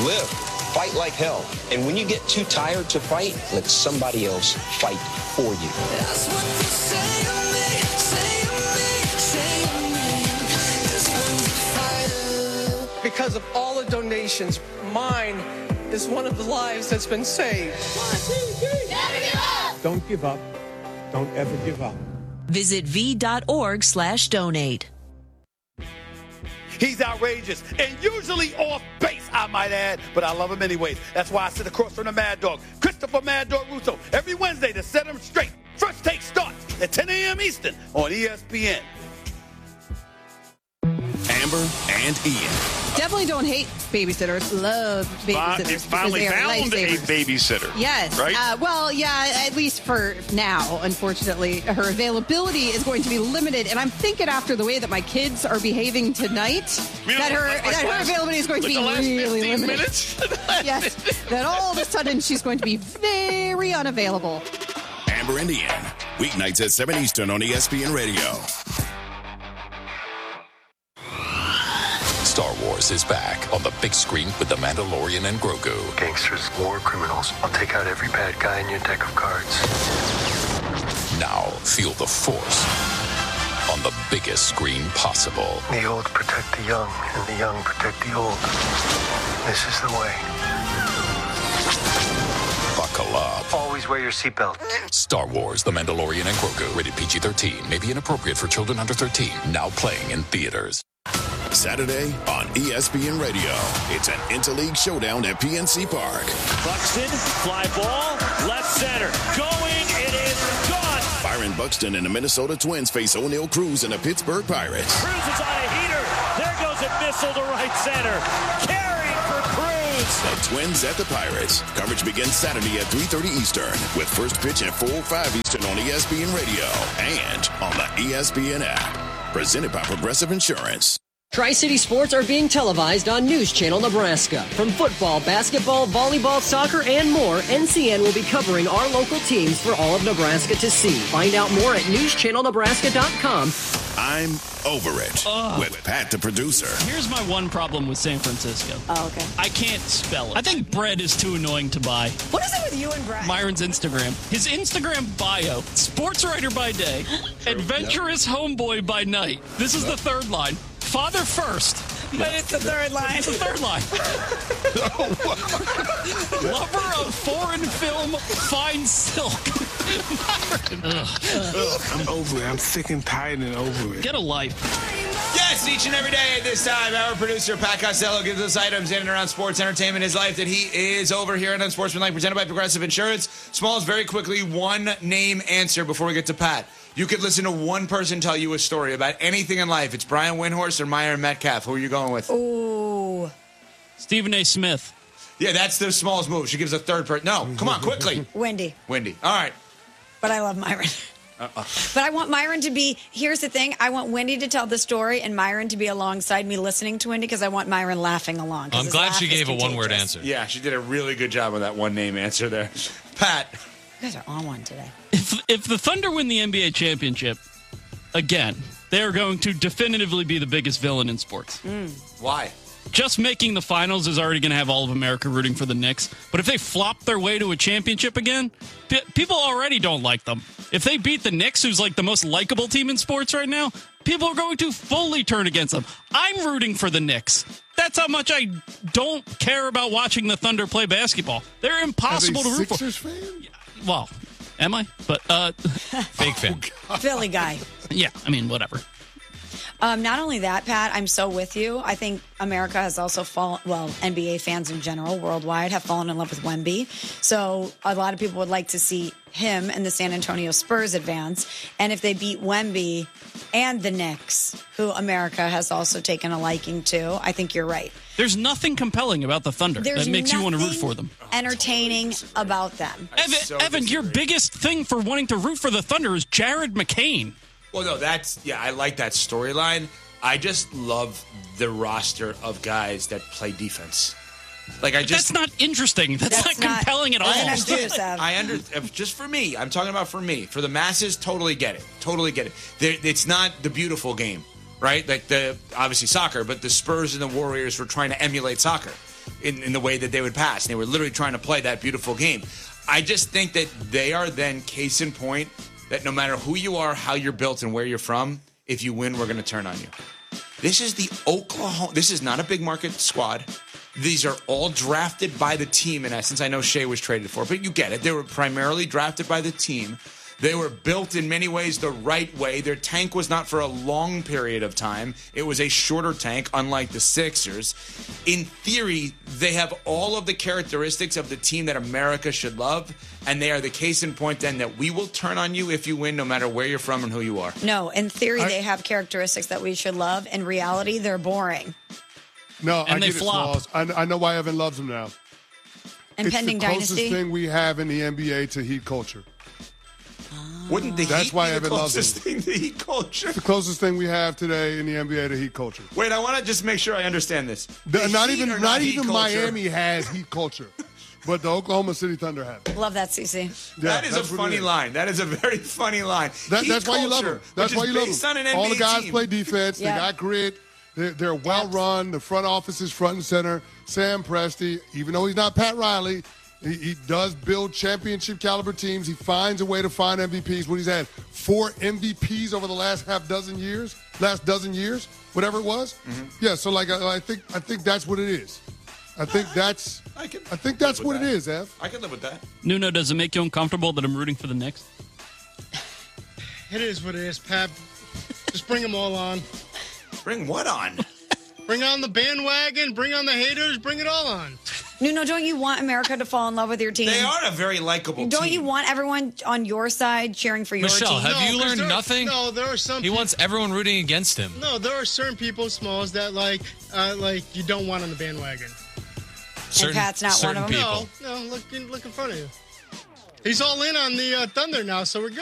live. Fight like hell. And when you get too tired to fight, let somebody else fight for you. That's what they say to me, say to me, say to me. Because of all the donations, mine is one of the lives that's been saved. 1, 2, 3. Never give up. Don't give up. Don't ever give up. Visit v.org/donate. He's outrageous and usually off base, I might add, but I love him anyways. That's why I sit across from the Mad Dog, Christopher Mad Dog Russo, every Wednesday to set him straight. First Take starts at 10 a.m. Eastern on ESPN. Amber and Ian. Definitely don't hate babysitters. Love babysitters. You finally found a babysitter. Yes. Right? Well, yeah, at least for now, unfortunately. Her availability is going to be limited. And I'm thinking after the way that my kids are behaving tonight, that her availability is going to be really limited. Minutes? Yes. That all of a sudden she's going to be very unavailable. Amber and Ian. Weeknights at 7 Eastern on ESPN Radio. Star Wars is back on the big screen with The Mandalorian and Grogu. Gangsters, war criminals. I'll take out every bad guy in your deck of cards. Now feel the Force on the biggest screen possible. The old protect the young, and the young protect the old. This is the way. Buckle up. Always wear your seatbelt. Star Wars, The Mandalorian and Grogu. Rated PG-13. May be inappropriate for children under 13. Now playing in theaters. Saturday on ESPN Radio. It's an interleague showdown at PNC Park. Buxton, fly ball, left center. Going, it is gone. Byron Buxton and the Minnesota Twins face O'Neal Cruz and the Pittsburgh Pirates. Cruz is on a heater. There goes a missile to right center. Carried for Cruz. The Twins at the Pirates. Coverage begins Saturday at 3:30 Eastern with first pitch at 4:05 Eastern on ESPN Radio and on the ESPN app. Presented by Progressive Insurance. Tri-City Sports are being televised on News Channel Nebraska. From football, basketball, volleyball, soccer, and more, NCN will be covering our local teams for all of Nebraska to see. Find out more at newschannelnebraska.com. I'm over it with Pat, the producer. Here's my one problem with San Francisco. Oh, okay. I can't spell it. I think bread is too annoying to buy. What is it with you and Brad? Myron's Instagram. His Instagram bio, sports writer by day, adventurous homeboy by night. This is the third line. Father first. But it's the third line. It's the third line. Lover of foreign film, fine silk. I'm over it. I'm sick and tired and over it. Get a life. Yes, each and every day at this time, our producer, Pat Costello, gives us items in and around sports, entertainment, his life that he is over here on Unsportsmanlike, presented by Progressive Insurance. Smalls, very quickly, one name answer before we get to Pat. You could listen to one person tell you a story about anything in life. It's Brian Windhorst or Myron Metcalf. Who are you going with? Ooh. Stephen A. Smith. Yeah, that's the smallest move. She gives a third person. No, come on, quickly. Wendy. Wendy. All right. But I love Myron. But I want Myron to be, here's the thing, I want Wendy to tell the story and Myron to be alongside me listening to Wendy because I want Myron laughing along. I'm glad she gave a one-word answer. Yeah, she did a really good job with that one-name answer there. Pat. You guys are on one today. If the Thunder win the NBA championship, again, they're going to definitively be the biggest villain in sports. Why? Just making the finals is already going to have all of America rooting for the Knicks. But if they flop their way to a championship again, people already don't like them. If they beat the Knicks, who's like the most likable team in sports right now, people are going to fully turn against them. I'm rooting for the Knicks. That's how much I don't care about watching the Thunder play basketball. They're impossible to root for. Sixers fan? Well, am I? But fake fan. Philly guy. Yeah, I mean, whatever. Not only that, Pat, I'm so with you. I think America has also fallen, well, NBA fans in general, worldwide, have fallen in love with Wemby. So a lot of people would like to see him and the San Antonio Spurs advance. And if they beat Wemby and the Knicks, who America has also taken a liking to, I think you're right. There's nothing compelling about the Thunder that makes you want to root for them. Entertaining about them. Evan, your biggest thing for wanting to root for the Thunder is Jared McCain. Well, no, I like that storyline. I just love the roster of guys that play defense. That's not interesting. That's not compelling at all. Just for me, I'm talking about for me. For the masses, totally get it. Totally get it. It's not the beautiful game, right? Like obviously soccer, but the Spurs and the Warriors were trying to emulate soccer. in the way that they would pass. They were literally trying to play that beautiful game. I just think that they are then case in point that no matter who you are, how you're built, and where you're from, if you win, we're going to turn on you. This is the Oklahoma. This is not a big market squad. These are all drafted by the team, in essence. I know Shea was traded for, but you get it. They were primarily drafted by the team. They were built in many ways the right way. Their tank was not for a long period of time. It was a shorter tank, unlike the Sixers. In theory, they have all of the characteristics of the team that America should love, and they are the case in point then that we will turn on you if you win, no matter where you're from and who you are. No, in theory, they have characteristics that we should love. In reality, they're boring. No, And I they get flop. it, Smalls. I know why Evan loves them now. Impending it's the closest dynasty. thing we have in the NBA to Heat culture. Wouldn't the That's Heat why be the Evan loves closest them. thing to Heat culture? It's the closest thing we have today in the NBA to Heat culture. Wait, I want to just make sure I understand this. The Not Heat even are not Heat even culture. Miami has Heat culture, but the Oklahoma City Thunder have it. Love that, CC. Yeah, That is a that's what it funny is. line. That is a very funny line. That's why you love them. That's why you love them. them. All the guys team. play defense. Yeah. They got grit. They're well run. The front office is front and center. Sam Presti, even though he's not Pat Riley, he does build championship caliber teams. He finds a way to find MVPs. What he's had 4 MVPs over the last dozen years, whatever it was. Mm-hmm. Yeah. So I think that's what it is. I think that's what it is, Ev. I can live with that. Nuno, does it make you uncomfortable that I'm rooting for the Knicks? It is what it is, Pap. Just bring them all on. Bring what on? Bring on the bandwagon. Bring on the haters. Bring it all on. No, don't you want America to fall in love with your team? They are a very likable Don't team. you want everyone on your side cheering for your Michelle, team? have you learned nothing? No, there are some. He wants everyone rooting against him. No, there are certain people, Smalls, that like you don't want on the bandwagon. Pat's not one of them? No, look in front of you. He's all in on the Thunder now, so we're good.